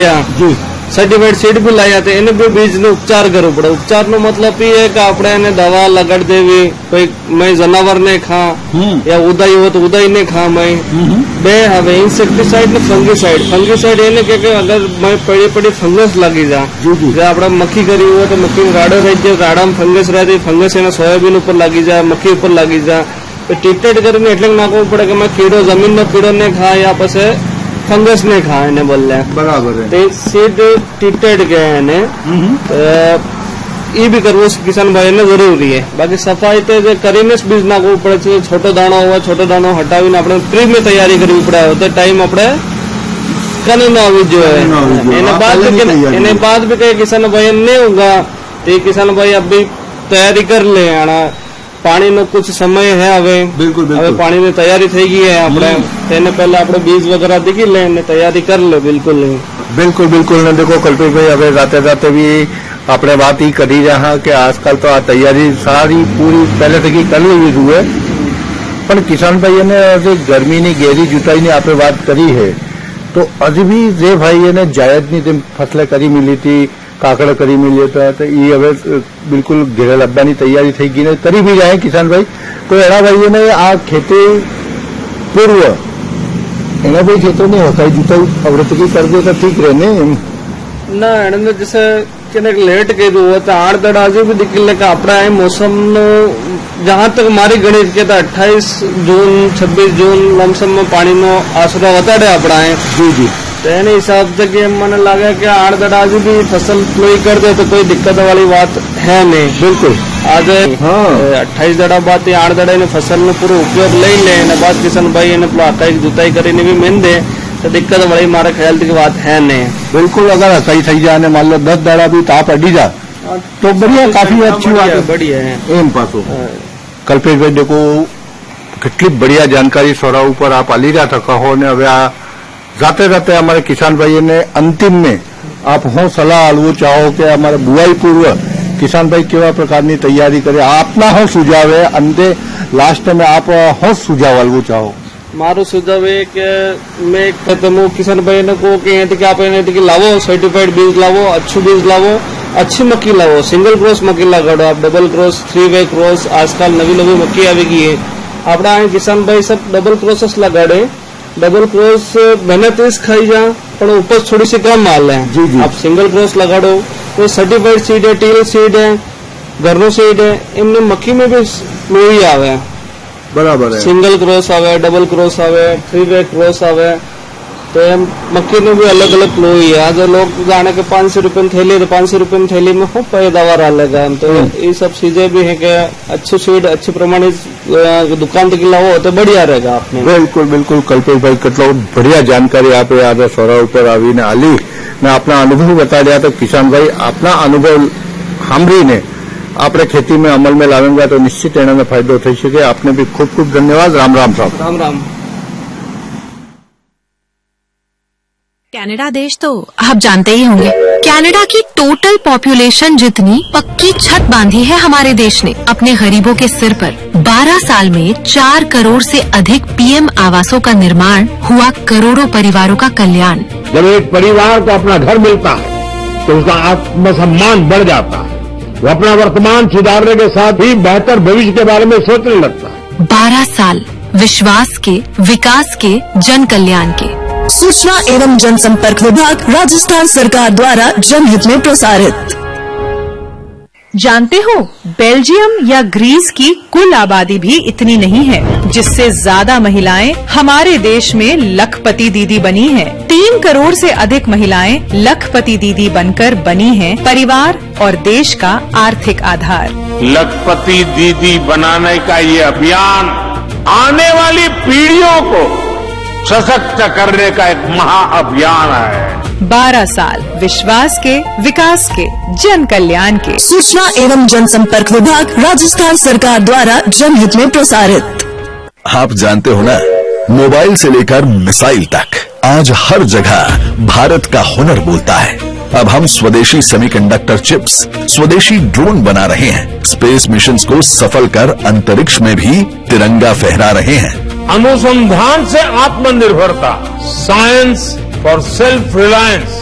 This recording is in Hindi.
जी सर्टिफाइड सीड भी लाई जाते એને भी बीज નો ઉપચાર કરવો પડે। ઉપચાર નો મતલબ એ है कि આપણે એને દવા લગાડ દેવી, કોઈ મેં જનાવર ને ખા या ઉદાઈ હોય તો ઉદાઈ ને ખા મેં બે હવે ઇન્સેક્ટિસાઇડ ને ફંગીસાઇડ। ફંગીસાઇડ એને કે અગર મેં પડી ફંગસ લાગી जा જે આપણે મક્ખી કરી હોય તો મક્ખી રાડો થઈ જાય, રાડામાં ફંગસ રહેતી, ફંગસ એના સોયાબીન ઉપર લાગી જાય, મક્ખી ઉપર લાગી જાય તો ટ્રીટેડ કરીને એટલે નાખવું પડે કે મેં કીડો જમીનનો કીડો ને ખા या પછી फंगस ने खा ने बोल बराबर है ते सीड ट्रीटेड के ने ये भी करवो किसान भाई ने जरूरी है। बाकी सफाई ते जे करीने बीज नाखवू पड़े छे। छोटो दाणो होय छोटो दाणो हटावीने आपणे प्री में तैयारी करवी पड़े तो टाइम आपणे कनी न आवी जोईए। एने बाद भी कई किसान भाई ने होगा ते किसान भाई अभी तैयारी कर ले आना पानी नो कुछ समय है हवे बिल्कुल हवे पानी ની તૈયારી થઈ ગઈ है આપણે તેને પહેલા આપણે बीज वगैरह देखी ले ने तैयारी कर ले। बिल्कुल बिल्कुल बिल्कुल ने देखो कल्पेश भाई हवे जाते जाते भी आपने बात ही करी रहा कि आजकल तो आ तैयारी सारी पूरी पहले थी करवी लीधु है पण किसान भाई ने अभी गर्मी नी गेरी जुताई ने आपने बात करी है तो अभी भी जे भाई ने जायद नी फसलें करी मिली थी काकड़ा करी मिली था तो ये हवे बिल्कुल घेरे लब्बानी तैयारी थी गई ने करी भी जाए किसान भाई तो एना भाई ने आ खेती पूर्व एना भाई खेतों में होता है जुताई आवृत्ति की कर दे तो ठीक रहे ना एने जैसे के लेट कही दो तो 8 दड़ा हजू भी दिख ले अपना मौसम नो जहां तक मारी गणित के 28 जून 26 जून लमसम में पानी नो आसरा वताड़े अपना है जी जी तेने हिसाब से कि मैंने लगा कि 8 दड़ा हजू भी फसल प्लोई कर दे तो कोई दिक्कत वाली बात है नहीं। बिल्कुल आज 28 दड़ा बाद 8 दड़ा ने फसल नो पूरो उपयोग लई ले ने बाद किसान भाई ने अकाई जुताई કરીને भी मेन दे तो दिक्कत वाली मारे ख्याल की बात है नहीं। बिल्कुल अगर अकाई थी जाए मान लो 10 दड़ा भी ताप अड़ी जा तो बढ़िया काफी अच्छी बात है बढ़िया है एम पासो। कल्पेश भाई देखो कितनी बढ़िया जानकारी सोरा ऊपर आप आली रहा था कहो ने हवे आ जाते जाते हमारे किसान भाई ने अंतिम में आप हो सलाह आलवू चाहो कि हमारे बुआई पूर्व किसान भाई केवा प्रकार की तैयारी करे आपना हो सुझाव है अंते लास्ट में आप हो सुझाव आलवू चाहो। मारो सुझाव है कि मैं कहता किसान भाई ने को कि आप लावो सर्टिफाइड बीज लावो, अच्छू बीज लावो, अच्छी मक्की लावो, सिंगल क्रॉस मक्की लगाड़ो आप, डबल क्रॉस 3-वे क्रॉस आजकल नवी नवी मक्की आ गई है अपना किसान भाई सब डबल क्रॉसेस लगाड़े। डबल क्रॉस मेहनत खाई जा पर उपज थोड़ी सी कम माल है जी जी। आप सिंगल क्रॉस लगाड़ो कोई सर्टिफाइड सीड है, टील सीड है, घरनो सीड है, इनमें मक्की में भी लोही आवे बराबर है। सिंगल क्रॉस आवे, डबल क्रॉस आवे, 3-वे क्रॉस आवे तो मक्की में भी अलग अलग लोही है। आज लोग जाने के 500 रुपये थैली तो 500 रुपये थैली में खूब पैदावार आलेगा तो ये सब चीजें भी है कि अच्छी सीड अच्छी प्रमाणित दुकान तक लाओ तो बढ़िया रहेगा आपने। बिल्कुल बिल्कुल कल्पेश भाई કેટલો बढ़िया जानकारी आप आज सोरा ऊपर आवीने आली ने अपना अनुभव बता दिया तो किसान भाई अपना अनुभव सांभळीने आपणे खेती में अमल में लावेंगे तो निश्चित एने फायदो थई शके। आपने भी खूब खूब धन्यवाद। राम राम साहब। राम राम। कनाडा देश तो आप जानते ही होंगे। कनाडा की टोटल पॉपुलेशन जितनी पक्की छत बांधी है हमारे देश ने अपने गरीबों के सिर पर। 12 साल में 4 करोड़ से अधिक पीएम आवासों का निर्माण हुआ, करोड़ों परिवारों का कल्याण। जब एक परिवार को अपना घर मिलता है तो उसका आत्मसम्मान बढ़ जाता है, वो अपना वर्तमान सुधारने के साथ ही बेहतर भविष्य के बारे में सोचने लगता है। 12 साल विश्वास के, विकास के, जन कल्याण के। सूचना एवं जनसंपर्क विभाग राजस्थान सरकार द्वारा जनहित में प्रसारित। जानते हो बेल्जियम या ग्रीस की कुल आबादी भी इतनी नहीं है जिससे ज्यादा महिलाएं हमारे देश में लखपति दीदी बनी हैं। 3 करोड़ से अधिक महिलाएं लखपति दीदी बनकर बनी हैं परिवार और देश का आर्थिक आधार। लखपति दीदी बनाने का ये अभियान आने वाली पीढ़ियों को सशक्त करने का एक महाअभियान है। 12 साल विश्वास के, विकास के, जन कल्याण के। सूचना एवं जनसंपर्क विभाग राजस्थान सरकार द्वारा जनहित में प्रसारित। आप जानते हो ना, मोबाइल से लेकर मिसाइल तक आज हर जगह भारत का हुनर बोलता है। अब हम स्वदेशी सेमीकंडक्टर चिप्स, स्वदेशी ड्रोन बना रहे हैं, स्पेस मिशंस को सफल कर अंतरिक्ष में भी तिरंगा फहरा रहे हैं। अनुसंधान से आत्मनिर्भरता, साइंस फॉर सेल्फ रिलायंस